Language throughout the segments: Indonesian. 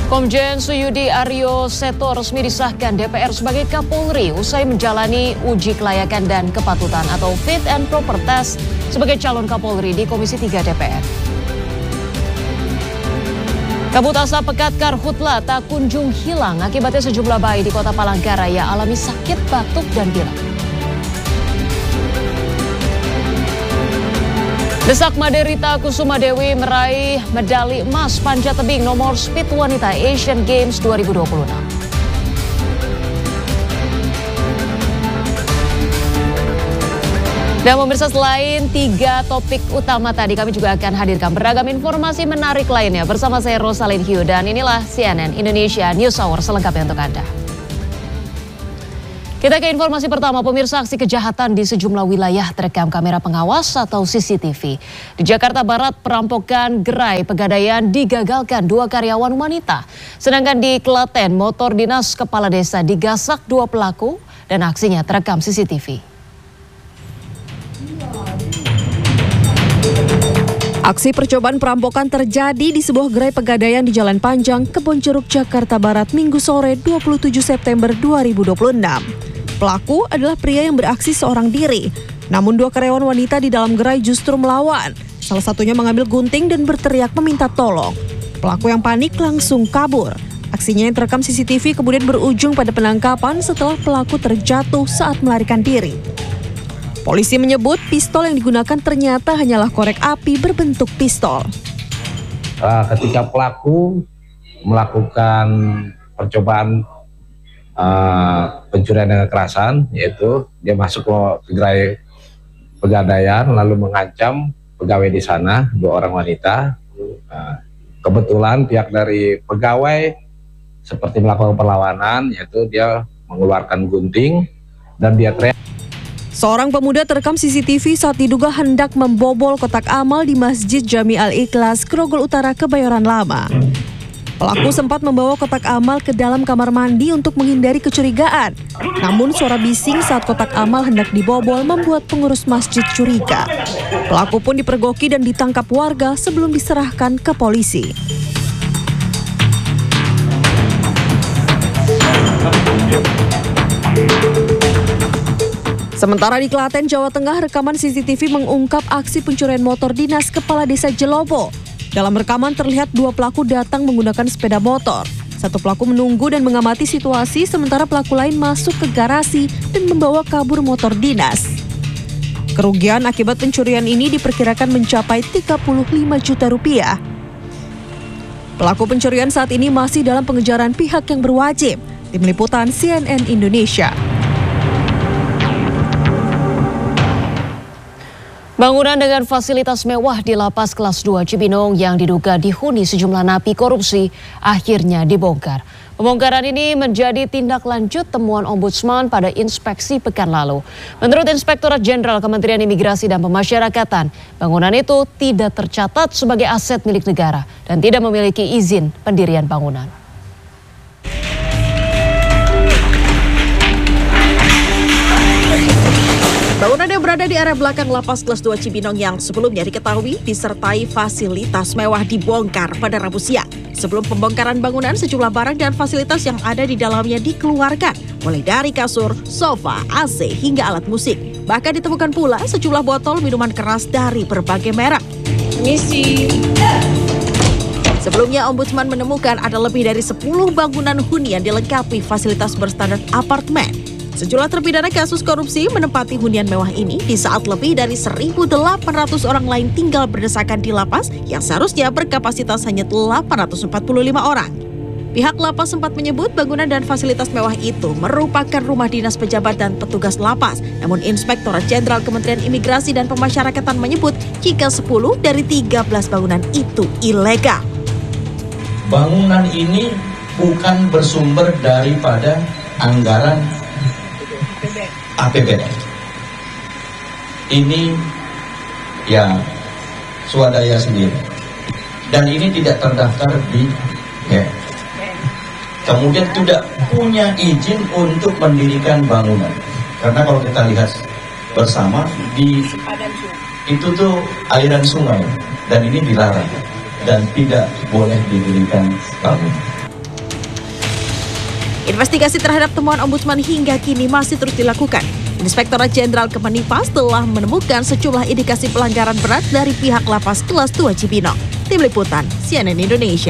Komjen Suyudi Aryo Seto resmi disahkan DPR sebagai Kapolri usai menjalani uji kelayakan dan kepatutan atau fit and proper test sebagai calon Kapolri di Komisi 3 DPR. Kabut asap pekat karhutla tak kunjung hilang, akibatnya sejumlah bayi di Kota Palangkaraya alami sakit batuk dan pilek. Desak Maderita Kusuma Dewi meraih medali emas panjat tebing nomor speed wanita Asian Games 2026. Dan pemirsa, selain 3 topik utama tadi, kami juga akan hadirkan beragam informasi menarik lainnya bersama saya Rosalyn Hugh, dan inilah CNN Indonesia News Hour selengkapnya untuk Anda. Kita ke informasi pertama, pemirsa. Aksi kejahatan di sejumlah wilayah terekam kamera pengawas atau CCTV. Di Jakarta Barat, perampokan gerai pegadaian digagalkan 2 karyawan wanita. Sedangkan di Klaten, motor dinas kepala desa digasak 2 pelaku dan aksinya terekam CCTV. Aksi percobaan perampokan terjadi di sebuah gerai pegadaian di Jalan Panjang, Kebonjeruk, Jakarta Barat, Minggu sore 27 September 2026. Pelaku adalah pria yang beraksi seorang diri. Namun 2 karyawan wanita di dalam gerai justru melawan. Salah satunya mengambil gunting dan berteriak meminta tolong. Pelaku yang panik langsung kabur. Aksinya yang terekam CCTV kemudian berujung pada penangkapan setelah pelaku terjatuh saat melarikan diri. Polisi menyebut pistol yang digunakan ternyata hanyalah korek api berbentuk pistol. Ketika pelaku melakukan percobaan pencurian dengan kekerasan, yaitu dia masuk ke gerai pegadaian lalu mengancam pegawai di sana, 2 orang wanita. Kebetulan pihak dari pegawai seperti melakukan perlawanan, yaitu dia mengeluarkan gunting dan dia teriak. Seorang pemuda terekam CCTV saat diduga hendak membobol kotak amal di Masjid Jami Al-Ikhlas, Grogol Utara, Kebayoran Lama. Pelaku sempat membawa kotak amal ke dalam kamar mandi untuk menghindari kecurigaan. Namun suara bising saat kotak amal hendak dibobol membuat pengurus masjid curiga. Pelaku pun dipergoki dan ditangkap warga sebelum diserahkan ke polisi. Sementara di Klaten, Jawa Tengah, rekaman CCTV mengungkap aksi pencurian motor dinas Kepala Desa Jelobo. Dalam rekaman terlihat 2 pelaku datang menggunakan sepeda motor. 1 pelaku menunggu dan mengamati situasi, sementara pelaku lain masuk ke garasi dan membawa kabur motor dinas. Kerugian akibat pencurian ini diperkirakan mencapai 35 juta rupiah. Pelaku pencurian saat ini masih dalam pengejaran pihak yang berwajib. Tim Liputan CNN Indonesia. Bangunan dengan fasilitas mewah di Lapas Kelas 2 Cibinong yang diduga dihuni sejumlah napi korupsi akhirnya dibongkar. Pembongkaran ini menjadi tindak lanjut temuan Ombudsman pada inspeksi pekan lalu. Menurut Inspektorat Jenderal Kementerian Imigrasi dan Pemasyarakatan, bangunan itu tidak tercatat sebagai aset milik negara dan tidak memiliki izin pendirian bangunan. Bangunan yang berada di area belakang Lapas Kelas 2 Cibinong yang sebelumnya diketahui disertai fasilitas mewah dibongkar pada Rabu siang. Sebelum pembongkaran bangunan, sejumlah barang dan fasilitas yang ada di dalamnya dikeluarkan, mulai dari kasur, sofa, AC, hingga alat musik. Bahkan ditemukan pula sejumlah botol minuman keras dari berbagai merek. Misi. Sebelumnya, Ombudsman menemukan ada lebih dari 10 bangunan hunian dilengkapi fasilitas berstandar apartemen. Sejumlah terpidana kasus korupsi menempati hunian mewah ini di saat lebih dari 1.800 orang lain tinggal berdesakan di lapas yang seharusnya berkapasitas hanya 845 orang. Pihak lapas sempat menyebut bangunan dan fasilitas mewah itu merupakan rumah dinas pejabat dan petugas lapas. Namun Inspektorat Jenderal Kementerian Imigrasi dan Pemasyarakatan menyebut jika 10 dari 13 bangunan itu ilegal. Bangunan ini bukan bersumber daripada anggaran APBN. Ini ya swadaya sendiri. Dan ini tidak terdaftar di kemudian tidak punya izin untuk mendirikan bangunan. Karena kalau kita lihat bersama di itu tuh aliran sungai dan ini dilarang dan tidak boleh didirikan bangunan. Investigasi terhadap temuan Ombudsman hingga kini masih terus dilakukan. Inspektorat Jenderal Kemenifas telah menemukan sejumlah indikasi pelanggaran berat dari pihak Lapas Kelas 2 Cibinong. Tim Liputan, CNN Indonesia.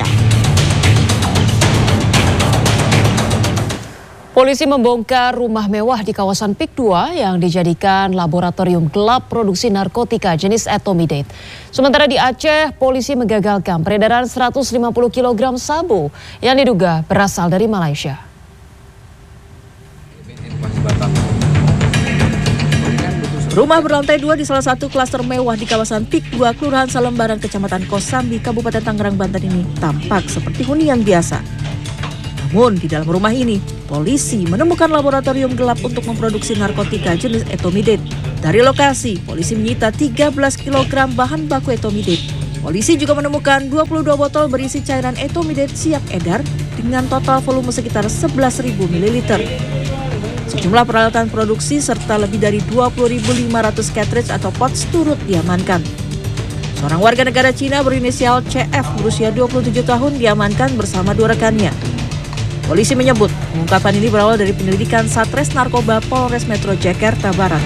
Polisi membongkar rumah mewah di kawasan PIK 2 yang dijadikan laboratorium gelap produksi narkotika jenis etomidate. Sementara di Aceh, polisi menggagalkan peredaran 150 kg sabu yang diduga berasal dari Malaysia. Rumah berlantai 2 di salah satu klaster mewah di kawasan PIK 2, Kelurahan Salembaran, Kecamatan Kosambi, Kabupaten Tangerang, Banten ini tampak seperti hunian biasa. Namun di dalam rumah ini, polisi menemukan laboratorium gelap untuk memproduksi narkotika jenis etomidate. Dari lokasi, polisi menyita 13 kg bahan baku etomidate. Polisi juga menemukan 22 botol berisi cairan etomidate siap edar dengan total volume sekitar 11.000 ml. Sejumlah peralatan produksi serta lebih dari 20.500 cartridge atau pots turut diamankan. Seorang warga negara Cina berinisial CF berusia 27 tahun diamankan bersama 2 rekannya. Polisi menyebut pengungkapan ini berawal dari penyelidikan Satres Narkoba Polres Metro Jakarta Barat.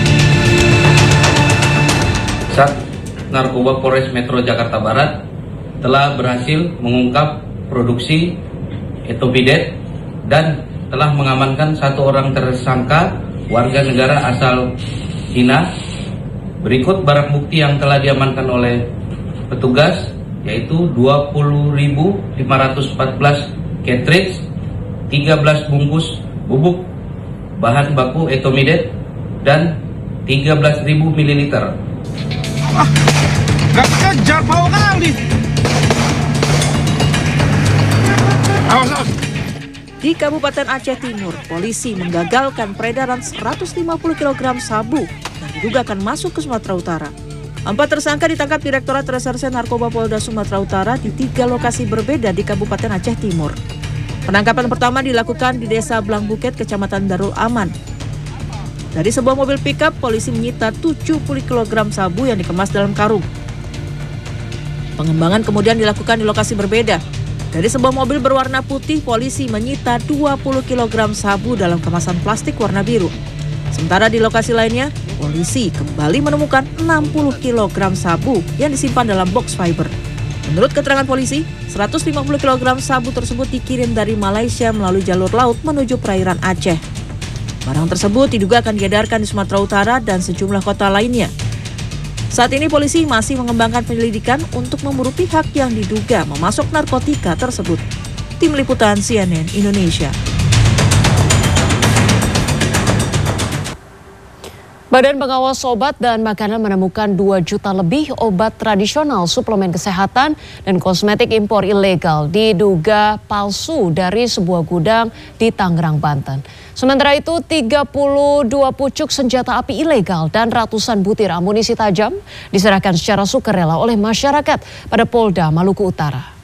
Sat Narkoba Polres Metro Jakarta Barat telah berhasil mengungkap produksi etomidate dan telah mengamankan 1 orang tersangka warga negara asal Cina. Berikut barang bukti yang telah diamankan oleh petugas, yaitu 20.514 cartridge, 13 bungkus bubuk bahan baku etomidate, dan 13.000 ml. Gak kejar bau kali. Awas. Di Kabupaten Aceh Timur, polisi menggagalkan peredaran 150 kg sabu yang diduga akan masuk ke Sumatera Utara. 4 tersangka ditangkap Direktorat Reserse Narkoba Polda Sumatera Utara di 3 lokasi berbeda di Kabupaten Aceh Timur. Penangkapan pertama dilakukan di Desa Blang Buket, Kecamatan Darul Aman. Dari sebuah mobil pickup, polisi menyita 70 kg sabu yang dikemas dalam karung. Pengembangan kemudian dilakukan di lokasi berbeda. Dari sebuah mobil berwarna putih, polisi menyita 20 kg sabu dalam kemasan plastik warna biru. Sementara di lokasi lainnya, polisi kembali menemukan 60 kg sabu yang disimpan dalam box fiber. Menurut keterangan polisi, 150 kg sabu tersebut dikirim dari Malaysia melalui jalur laut menuju perairan Aceh. Barang tersebut diduga akan diedarkan di Sumatera Utara dan sejumlah kota lainnya. Saat ini polisi masih mengembangkan penyelidikan untuk memburu pihak yang diduga memasok narkotika tersebut. Tim Liputan CNN Indonesia. Badan Pengawas Obat dan Makanan menemukan 2 juta lebih obat tradisional, suplemen kesehatan, dan kosmetik impor ilegal diduga palsu dari sebuah gudang di Tangerang, Banten. Sementara itu 32 pucuk senjata api ilegal dan ratusan butir amunisi tajam diserahkan secara sukarela oleh masyarakat pada Polda Maluku Utara.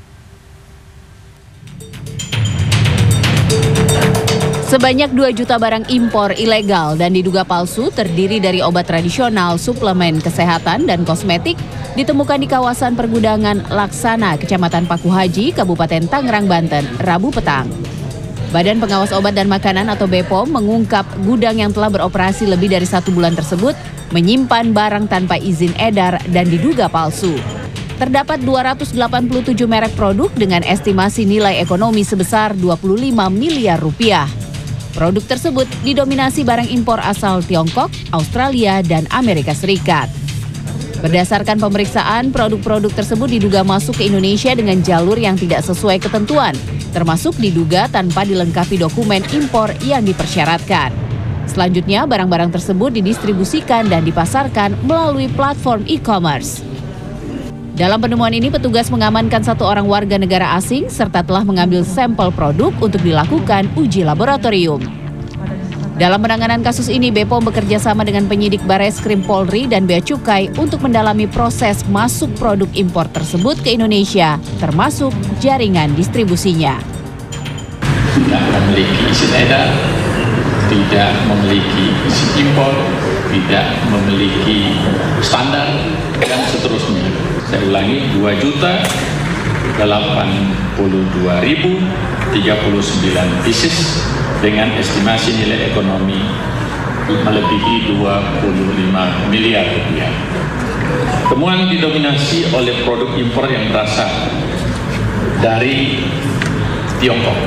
Sebanyak 2 juta barang impor ilegal dan diduga palsu terdiri dari obat tradisional, suplemen kesehatan, dan kosmetik ditemukan di kawasan pergudangan Laksana, Kecamatan Paku Haji, Kabupaten Tangerang, Banten, Rabu petang. Badan Pengawas Obat dan Makanan atau BPOM mengungkap gudang yang telah beroperasi lebih dari 1 bulan tersebut menyimpan barang tanpa izin edar dan diduga palsu. Terdapat 287 merek produk dengan estimasi nilai ekonomi sebesar 25 miliar rupiah. Produk tersebut didominasi barang impor asal Tiongkok, Australia, dan Amerika Serikat. Berdasarkan pemeriksaan, produk-produk tersebut diduga masuk ke Indonesia dengan jalur yang tidak sesuai ketentuan, termasuk diduga tanpa dilengkapi dokumen impor yang dipersyaratkan. Selanjutnya, barang-barang tersebut didistribusikan dan dipasarkan melalui platform e-commerce. Dalam penemuan ini, petugas mengamankan 1 orang warga negara asing serta telah mengambil sampel produk untuk dilakukan uji laboratorium. Dalam penanganan kasus ini, BPOM bekerja sama dengan penyidik Bareskrim Polri dan Bea Cukai untuk mendalami proses masuk produk impor tersebut ke Indonesia, termasuk jaringan distribusinya. Tidak memiliki izin edar, tidak memiliki izin impor, tidak memiliki standar, dan seterusnya. Saya ulangi, 2.082.000 39 pieces dengan estimasi nilai ekonomi melebihi 25 miliar rupiah. Temuan didominasi oleh produk impor yang berasal dari Tiongkok.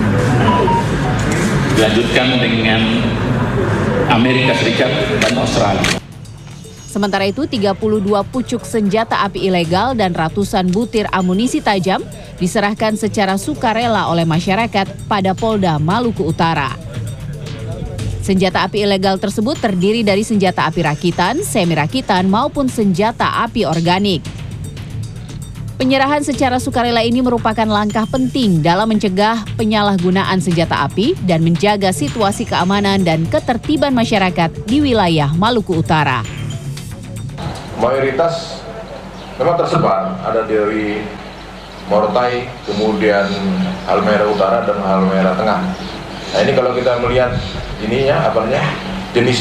Dilanjutkan dengan Amerika Serikat dan Australia. Sementara itu, 32 pucuk senjata api ilegal dan ratusan butir amunisi tajam diserahkan secara sukarela oleh masyarakat pada Polda Maluku Utara. Senjata api ilegal tersebut terdiri dari senjata api rakitan, semi-rakitan maupun senjata api organik. Penyerahan secara sukarela ini merupakan langkah penting dalam mencegah penyalahgunaan senjata api dan menjaga situasi keamanan dan ketertiban masyarakat di wilayah Maluku Utara. Mayoritas memang tersebar, ada dari Morotai, kemudian Halmahera Utara dan Halmahera Tengah. Nah ini kalau kita melihat ininya, jenis